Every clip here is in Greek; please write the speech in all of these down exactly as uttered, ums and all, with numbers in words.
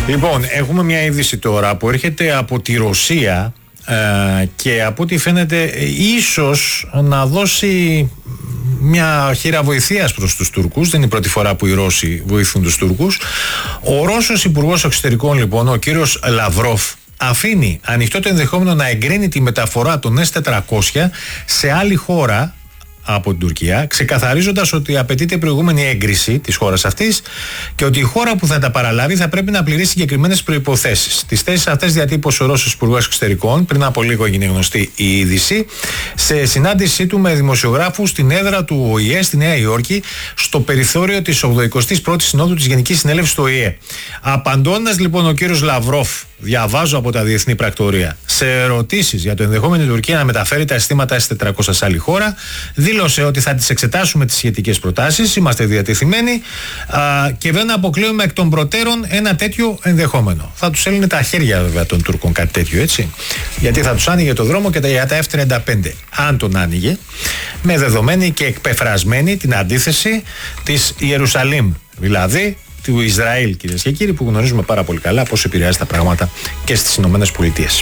Λοιπόν, έχουμε μια είδηση τώρα που έρχεται από τη Ρωσία ε, και από ό,τι φαίνεται ίσως να δώσει μια χείρα βοηθείας προς τους Τούρκους. Δεν είναι η πρώτη φορά που οι Ρώσοι βοηθούν τους Τούρκους. Ο Ρώσος Υπουργός Εξωτερικών, λοιπόν, ο κύριος Λαυρόφ, αφήνει ανοιχτό το ενδεχόμενο να εγκρίνει τη μεταφορά των ες τετρακόσια σε άλλη χώρα από την Τουρκία, ξεκαθαρίζοντας ότι απαιτείται προηγούμενη έγκριση της χώρας αυτής και ότι η χώρα που θα τα παραλάβει θα πρέπει να πληρεί συγκεκριμένες προϋποθέσεις. Τις θέσεις αυτές διατύπωσε ο Ρώσος Υπουργός Εξωτερικών, πριν από λίγο έγινε γνωστή η είδηση, σε συνάντησή του με δημοσιογράφους στην έδρα του Ο Η Ε στη Νέα Υόρκη, στο περιθώριο της ογδοηκοστής πρώτης Συνόδου της Γενικής Συνέλευσης του Ο Η Ε. Απαντώντας λοιπόν ο κύριος Λαυρόφ, διαβάζω από τα διεθνή πρακτορία, σε ερωτήσεις για το ενδεχόμενο η Τουρκία να μεταφέρει τα αισθήματα ες τετρακόσια σε άλλη χώρα, δήλωσε ότι θα τις εξετάσουμε τις σχετικές προτάσεις, είμαστε διατεθειμένοι α, και δεν αποκλείουμε εκ των προτέρων ένα τέτοιο ενδεχόμενο. Θα τους έλυνε τα χέρια βέβαια των Τούρκων κάτι τέτοιο, έτσι, γιατί θα τους άνοιγε το δρόμο και τα, για τα εφ τριάντα πέντε, αν τον άνοιγε, με δεδομένη και εκπεφρασμένη την αντίθεση της Ιερουσαλήμ, δηλαδή του Ισραήλ, κυρίες και κύριοι, που γνωρίζουμε πάρα πολύ καλά πώς επηρεάζει τα πράγματα και στις Ηνωμένες Πολιτείες.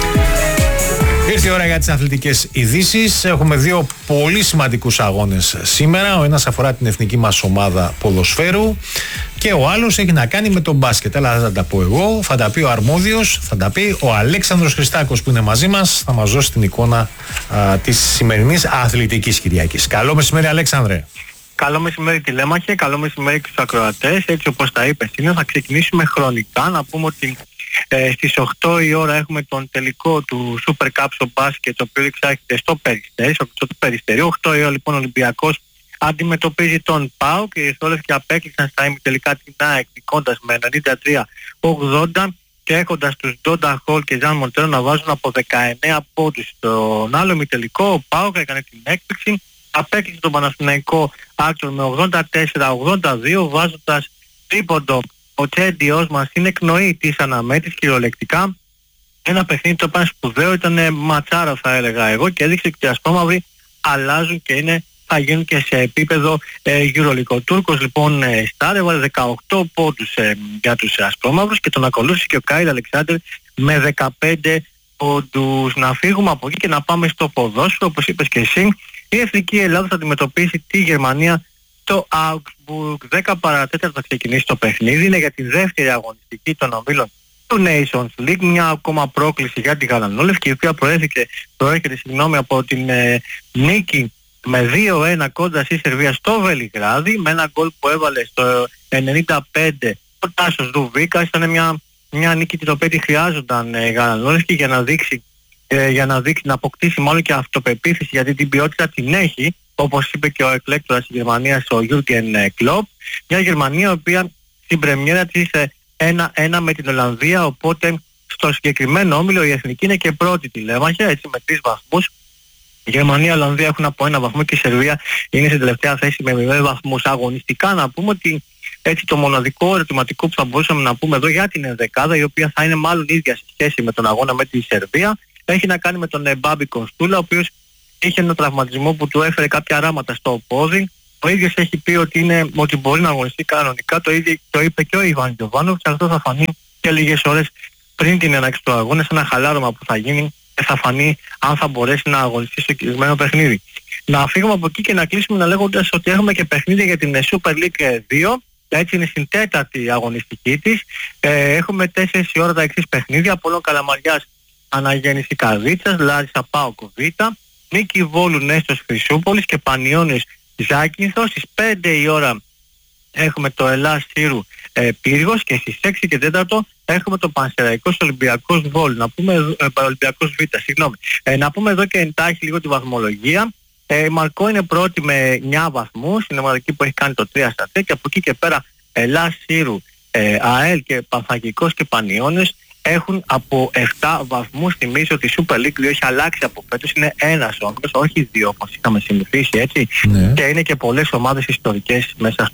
Ήρθε η ώρα για τις αθλητικές ειδήσεις. Έχουμε δύο πολύ σημαντικούς αγώνες σήμερα. Ο ένας αφορά την εθνική μας ομάδα ποδοσφαίρου και ο άλλος έχει να κάνει με τον μπάσκετ. Αλλά δεν θα τα πω εγώ, θα τα πει ο αρμόδιος, θα τα πει ο Αλέξανδρος Χριστάκος που είναι μαζί μας. Θα μας δώσει την εικόνα α, της σημερινής αθλητικής Κυριακής. Καλό μεσημέρι, Αλέξανδρε. Καλό μεσημέρι τηλέμαχε, καλό μεσημέρι και στους ακροατές. Έτσι όπως τα είπες είναι, θα ξεκινήσουμε χρονικά. Να πούμε ότι ε, στις οκτώ η ώρα έχουμε τον τελικό του Super Cup στο μπάσκετ, το οποίο εξάγεται στο Περιστέρι, στο Περιστέρι. οκτώ η ώρα λοιπόν ο Ολυμπιακός αντιμετωπίζει τον ΠΑΟΚ και οι Εθνόλευκοι απέκλεισαν στα ημιτελικά την ΑΕΚ νικώντας με ενενήντα τρία ογδόντα και έχοντας τους Ντόντα Χολ και Ζαν Μοντέρο να βάζουν από δεκαεννέα πόντους. Στον άλλο ημιτελικό ο ΠΑΟΚ έκανε την έκπληξη, απέκλεισε τον Παναθηναϊκό Άκτορ με ογδόντα τέσσερα ογδόντα δύο, βάζοντας τρίποντο ο Τσέντι Όσμαν στην εκνοή της αναμέτρησης κυριολεκτικά. Ένα παιχνίδι το πάνω σπουδαίο, ήταν ματσάρα θα έλεγα εγώ, και έδειξε ότι οι ασπρόμαυροι αλλάζουν και είναι, θα γίνουν και σε επίπεδο ε, Euroleague. Ο Τούρκος λοιπόν ε, Στάρ έβαλε δεκαοκτώ πόντους ε, για τους ασπρόμαυρους και τον ακολούθησε και ο Κάιλ Αλεξάνδρ με δεκαπέντε πόντους. Να φύγουμε από εκεί και να πάμε στο ποδόσφαιρο, όπως είπες και εσύ. Η Εθνική Ελλάδα θα αντιμετωπίσει τη Γερμανία στο Augsburg. δέκα παρά τέταρτο θα ξεκινήσει το παιχνίδι. Είναι για τη δεύτερη αγωνιστική των ομίλων του Nations League. Μια ακόμα πρόκληση για την Γαλανόλευκη, η οποία προέρχεται, προέρχεται συγγνώμη, από την ε, νίκη με δύο ένα κόντρα στη Σερβία στο Βελιγράδι, με ένα γκολ που έβαλε στο ενενήντα πέντε ο Τάσος Δουβίκας. Ήταν μια, μια νίκη την οποία τη χρειάζονταν η ε, Γαλανόλευκη για να δείξει Ε, για να δείξει, να αποκτήσει μάλλον και αυτοπεποίθηση, γιατί την ποιότητα την έχει, όπως είπε και ο εκλέκτορας της Γερμανίας, ο Γιούργεν Κλοπ. Μια Γερμανία η οποία στην πρεμιέρα της ένα ένα με την Ολλανδία, οπότε στο συγκεκριμένο όμιλο η εθνική είναι και πρώτη τηλέμαχια, έτσι με τρεις βαθμούς. Η Γερμανία και η Ολλανδία έχουν από ένα βαθμό και η Σερβία είναι στην τελευταία θέση με μηδέν βαθμούς. Αγωνιστικά να πούμε ότι έτσι το μοναδικό ερωτηματικό που θα μπορούσαμε να πούμε εδώ για την ενδεκάδα, η οποία θα είναι μάλλον ίδια σε σχέση με τον αγώνα με τη Σερβία, έχει να κάνει με τον Μπάμπη Κοστούλα, ο οποίος είχε ένα τραυματισμό που του έφερε κάποια ράματα στο πόδι. Ο ίδιος έχει πει ότι, είναι, ότι μπορεί να αγωνιστεί κανονικά, το ίδιο το είπε και ο Ιβάν Γιοβάνοβιτς, και αυτό θα φανεί και λίγες ώρες πριν την έναρξη του αγώνα, σε ένα χαλάρωμα που θα γίνει και θα φανεί αν θα μπορέσει να αγωνιστεί στο συγκεκριμένο παιχνίδι. Να φύγουμε από εκεί και να κλείσουμε λέγοντας ότι έχουμε και παιχνίδια για την Super League δύο, έτσι είναι στην τέταρτη αγωνιστική της. Ε, έχουμε τέσσερις η ώρα τα εξής παιχνίδια: Απόλλων Καλαμαριάς Αναγέννηση Καρδίτσας, Λάρισα ΠΑΟΚ Β, Νίκη Βόλου Νέστος Χρυσούπολης και Πανιώνιος Ζάκυνθος. Στις πέντε η ώρα έχουμε το Ελλάς Σύρου ε, Πύργος και στις έξι και τέσσερα έχουμε το Πανσεραϊκός Ολυμπιακός Βόλου. Να πούμε ε, Ολυμπιακός Β, συγγνώμη. Ε, να πούμε εδώ και εντάχει λίγο τη βαθμολογία. Ε, η Μαρκό είναι πρώτη με εννέα βαθμούς, είναι μοναδική που έχει κάνει το τρία στα τρία, και από εκεί και πέρα Ελλάς Σύρου, ε, ΑΕΛ και Πανθαγικός και Πανιώνιος έχουν από επτά βαθμούς. Θυμίζω ότι η Super League δύο έχει αλλάξει από φέτος, είναι ένας όμιλος, όχι δύο όπως είχαμε συνηθίσει, έτσι, ναι. Και είναι και πολλές ομάδες ιστορικές μέσα αυτών.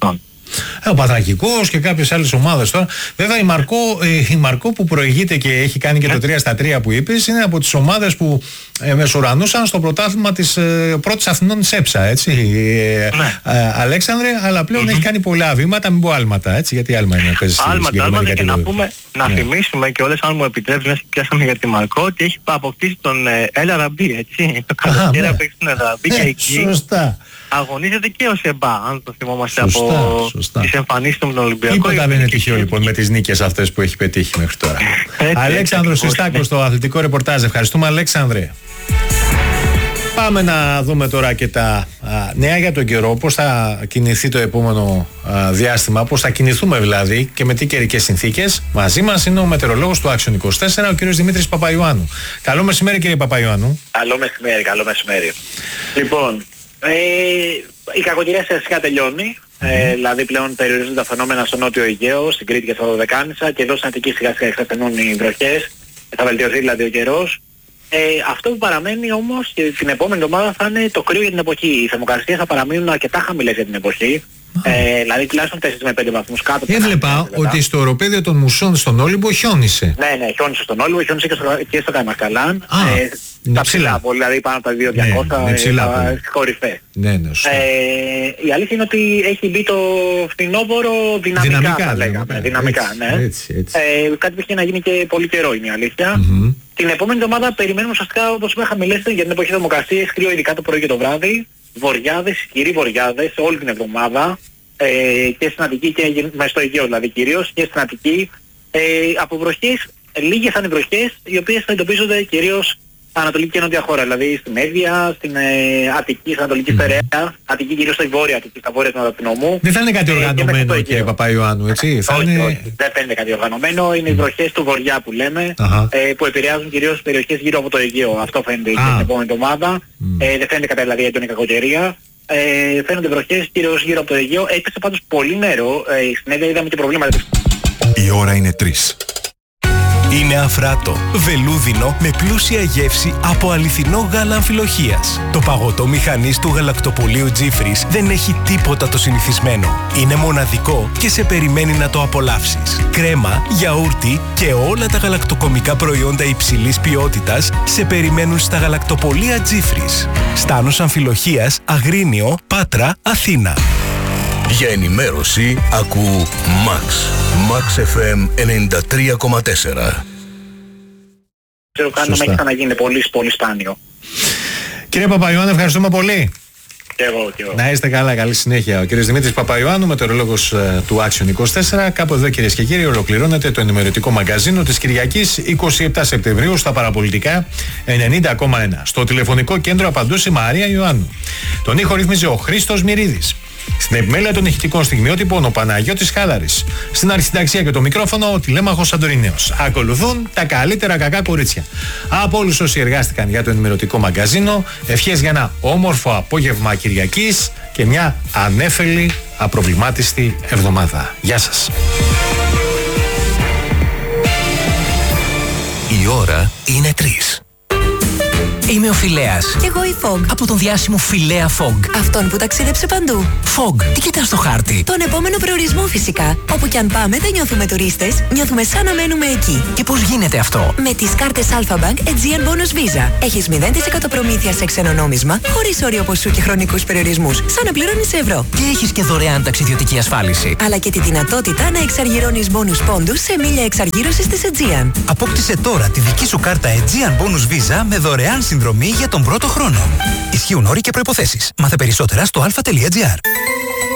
Ο Παναθηναϊκός και κάποιες άλλες ομάδες τώρα. Βέβαια η Μαρκό, η Μαρκό που προηγείται και έχει κάνει και το τρία στα τρία που είπες, είναι από τις ομάδες που ε, μεσουρανούσαν στο πρωτάθλημα της ε, πρώτης Αθηνών της ΕΨΑ, έτσι, ε, ε, Αλέξανδρε, αλλά πλέον mm-hmm. έχει κάνει πολλά βήματα, μην πω άλματα, έτσι, γιατί άλμα είναι. Άλματα, άλματα και να πούμε, να ναι. θυμίσουμε και όλες, αν μου επιτρέψεις, να πιάσαμε για τη Μαρκό, ότι έχει αποκτήσει τον ε, Ελ Αραμπί, έτσι, το καλοκαίρι ναι. παίξει τον Ελ Αραμπί και εκεί. Σωστά. Αγωνίζεται και ο Σεμπά, αν το θυμόμαστε σωστά, από σωστά. τις εμφανίσεις του με τον Ολυμπιακό. Τίποτα δεν είναι τυχαίο λοιπόν με τις νίκες αυτές που έχει πετύχει μέχρι τώρα. Αλέξανδρος Συστάκος στο αθλητικό ρεπορτάζ. Ευχαριστούμε, Αλέξανδρε. Πάμε να δούμε τώρα και τα α, νέα για τον καιρό, πώς θα κινηθεί το επόμενο α, διάστημα, πώς θα κινηθούμε δηλαδή και με τι καιρικές συνθήκες. Μαζί μας είναι ο μετεωρολόγος του Action είκοσι τέσσερα, ο κύριος Δημήτρης Παπαϊωάννου. Καλό μεσημέρι, κύριε Παπαϊωάννου. Καλό μεσημέρι, καλό μεσημέρι. Λοιπόν, ε, η κακοκαιρία σιγά τελειώνει. Mm-hmm. Ε, δηλαδή πλέον περιορίζονται τα φαινόμενα στο Νότιο Αιγαίο, στην Κρήτη και στα Δωδεκάνησα, και εδώ στην Αττική σιγά σιγά εξασθενούν οι βροχές. Θα βελτιωθεί δηλαδή ο καιρός. Ε, αυτό που παραμένει όμως και την επόμενη εβδομάδα θα είναι το κρύο για την εποχή. Οι θερμοκρασίες θα παραμείνουν αρκετά χαμηλές για την εποχή. Mm. Ε, δηλαδή τουλάχιστον τέσσερα με πέντε βαθμούς κάτω. Έβλεπα ότι στο οροπέδιο των Μουσών στον Όλυμπο χιόνισε. Ναι, ναι, χιόνισε στον Όλυμπο, χιόνισε και στο, και στο Καϊμασκαλάν. Ah, ε, τα ψηλά, δηλαδή πάνω από τα δύο χιλιάδες διακόσια, ναι, κορυφαίες. Ναι, ναι, ε, η αλήθεια είναι ότι έχει μπει το φθινόπωρο δυναμικά, δυναμικά θα λέγαμε. Δυναμικά, δυναμικά έτσι, ναι. Έτσι, έτσι. Ε, κάτι που έχει να γίνει και πολύ καιρό είναι η αλήθεια. Mm-hmm. Την επόμενη εβδομάδα περιμένουμε ουσιαστικά, όπως είπα, χαμηλές για την εποχή θερμοκρασίας, κρύο ειδικά το πρωί και το βράδυ, βοριάδες, ισχυροί βοριάδες όλη την εβδομάδα, ε, και στην Αττική και μες στο Αιγαίο δηλαδή κυρίως, και στην Αττική. Ε, από βροχές, λίγες θα είναι βροχές, οι οποίες θα εντοπίζονται κυρίως ανατολική και νότια χώρα, δηλαδή στη Μέδια, στην ε, Αττική, στην Ανατολική Στερεά, mm. Αττική κυρίως στη Βόρεια Αττική, στα βόρεια του νομού. Δεν θα είναι κάτι οργανωμένο, ε, κύριε Παπαϊωάννου, έτσι. Θα όχι, είναι... όχι, δεν φαίνεται κάτι οργανωμένο, είναι mm. οι βροχές του βορειά που λέμε, uh-huh. ε, που επηρεάζουν κυρίως περιοχές γύρω από το Αιγαίο. Αυτό φαίνεται ah. και την επόμενη εβδομάδα. Mm. Ε, δεν φαίνεται κατά δηλαδή έντονη κακοκαιρία. Ε, φαίνονται βροχές κυρίως γύρω από το Αιγαίο. Έπεσε πάντως πολύ νερό, ε, στην Έδεια είδαμε και προβλήματα. Η ώρα είναι τρεις. Είναι αφράτο, βελούδινο με πλούσια γεύση από αληθινό γάλα αμφιλοχείας. Το παγωτό μηχανής του γαλακτοπωλείου Τζίφρις δεν έχει τίποτα το συνηθισμένο. Είναι μοναδικό και σε περιμένει να το απολαύσεις. Κρέμα, γιαούρτι και όλα τα γαλακτοκομικά προϊόντα υψηλής ποιότητας σε περιμένουν στα γαλακτοπωλεία Τζίφρις. Στάνος Αμφιλοχείας, Αγρίνιο, Πάτρα, Αθήνα. Για ενημέρωση ακού Max. Max εφ εμ ενενήντα τρία κόμμα τέσσερα. Ξέρω καν να έχει ξαναγίνει πολύ, πολύ σπάνιο. Κύριε Παπαϊωάννου, ευχαριστούμε πολύ. Και εγώ, και εγώ. Να είστε καλά, καλή συνέχεια. Ο κύριος Δημήτρης Παπαϊωάννου, μετεωρολόγος ε, του Action είκοσι τέσσερα. Κάπου εδώ, κυρίες και κύριοι, ολοκληρώνεται το ενημερωτικό μαγκαζίνο της Κυριακής εικοστή εβδόμη Σεπτεμβρίου στα παραπολιτικά ενενήντα κόμμα ένα. Στο τηλεφωνικό κέντρο απαντούσε η Μαρία Ιωάννου. Τον ήχο ρύθμιζε ο Χρήστος Μυρίδης. Στην επιμέλεια των ηχητικών στιγμιότυπων ο Παναγιώτης Χάλαρης. Στην αρχισυνταξία και το μικρόφωνο ο τηλέμαχος Σαντορινέος. Ακολουθούν τα καλύτερα κακά κορίτσια. Από όλους όσοι εργάστηκαν για το ενημερωτικό μαγκαζίνο, ευχές για ένα όμορφο απόγευμα Κυριακής και μια ανέφελη, απροβλημάτιστη εβδομάδα. Γεια σας. Η ώρα είναι τρεις. Είμαι ο Φιλέας. Κι εγώ η Fog. Από τον διάσημο Φιλέα Fog. Αυτόν που ταξίδεψε παντού. Fog, τι κοιτάς στο χάρτη? Τον επόμενο προορισμό φυσικά. Όπου κι αν πάμε δεν νιώθουμε τουρίστες, νιώθουμε σαν να μένουμε εκεί. Και πώς γίνεται αυτό? Με τις κάρτες Alpha Bank Aegean Bonus Visa. Έχεις μηδέν τοις εκατό προμήθεια σε ξένο νόμισμα, χωρίς όριο ποσού και χρονικούς περιορισμούς. Σαν να πληρώνεις σε ευρώ. Και έχεις και δωρεάν ταξιδιωτική ασφάλιση. Αλλά και τη δυνατότητα να εξαργυρώνεις bonus πόντους σε μίλια εξαργύρωσης της Aegean. Απόκτησε τώρα τη δική σου κάρτα Aegean Bonus Visa με δωρεάν συνδρομή για τον πρώτο χρόνο. Ισχύουν όροι και προϋποθέσεις. Μάθε περισσότερα στο αλφα τελεία τζι άρ.